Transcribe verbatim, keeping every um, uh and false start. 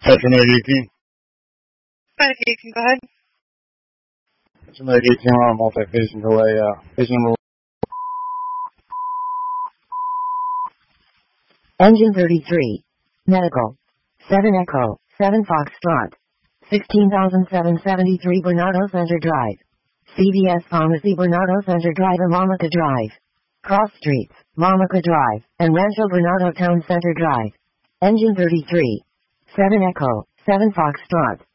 Section eight eighteen. eight eighteen, go ahead. Section eight eighteen on a multi-phase delay. Uh, phase number. Engine thirty-three. Medical. seven Echo, seven Foxtrot. sixteen thousand seven hundred seventy-three Bernardo Center Drive. C V S Pharmacy Bernardo Center Drive and Monica Drive. Cross Streets, Monica Drive, and Rancho Bernardo Town Center Drive. Engine thirty-three. seven Echo, seven Foxtrot.